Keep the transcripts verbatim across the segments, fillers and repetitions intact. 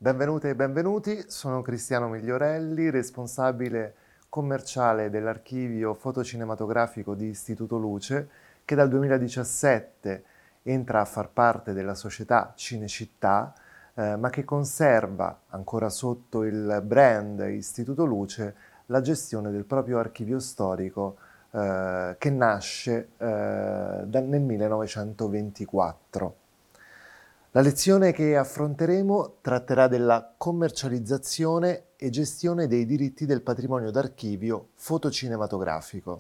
Benvenute e benvenuti, sono Cristiano Migliorelli, responsabile commerciale dell'archivio fotocinematografico di Istituto Luce, che dal duemiladiciassette entra a far parte della società Cinecittà, eh, ma che conserva, ancora sotto il brand Istituto Luce, la gestione del proprio archivio storico eh, che nasce eh, dal- nel millenovecentoventiquattro. La lezione che affronteremo tratterà della commercializzazione e gestione dei diritti del patrimonio d'archivio fotocinematografico.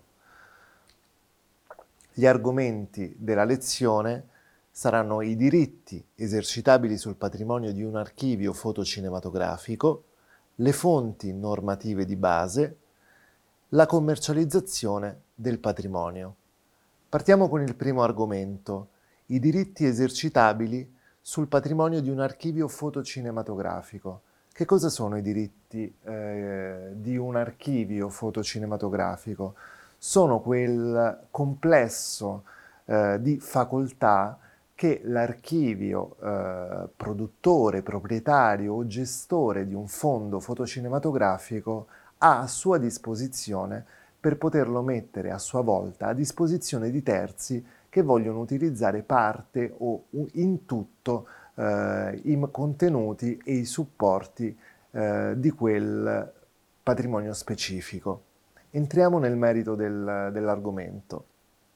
Gli argomenti della lezione saranno i diritti esercitabili sul patrimonio di un archivio fotocinematografico, le fonti normative di base, la commercializzazione del patrimonio. Partiamo con il primo argomento, i diritti esercitabili sul patrimonio di un archivio fotocinematografico. Che cosa sono i diritti eh, di un archivio fotocinematografico? Sono quel complesso eh, di facoltà che l'archivio eh, produttore, proprietario o gestore di un fondo fotocinematografico ha a sua disposizione per poterlo mettere a sua volta a disposizione di terzi che vogliono utilizzare parte o in tutto eh, i contenuti e i supporti eh, di quel patrimonio specifico. Entriamo nel merito del, dell'argomento.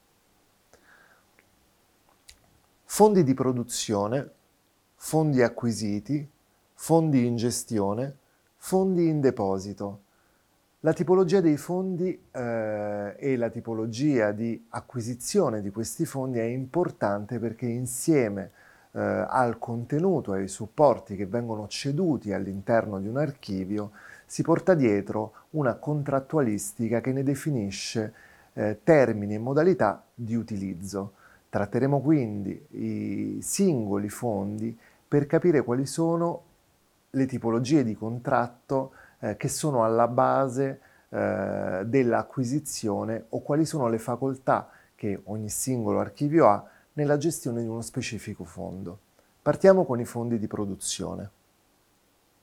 Fondi di produzione, fondi acquisiti, fondi in gestione, fondi in deposito. La tipologia dei fondi eh, e la tipologia di acquisizione di questi fondi è importante perché insieme eh, al contenuto e ai supporti che vengono ceduti all'interno di un archivio si porta dietro una contrattualistica che ne definisce eh, termini e modalità di utilizzo. Tratteremo quindi i singoli fondi per capire quali sono le tipologie di contratto eh, che sono alla base eh, dell'acquisizione o quali sono le facoltà che ogni singolo archivio ha nella gestione di uno specifico fondo. Partiamo con i fondi di produzione.